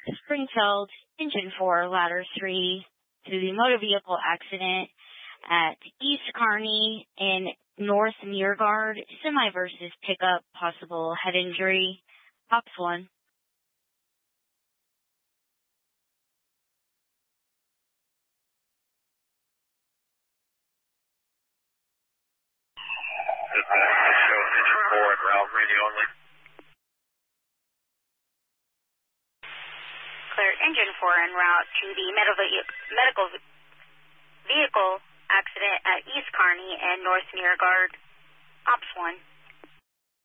Springfield, Engine 4, Ladder 3, to the motor vehicle accident at East Kearney in North Muirgard, semi versus pickup, possible head injury. Ops 1. Clear Engine 4 en route to the medical vehicle accident at East Kearney and North Muirgard. Ops 1.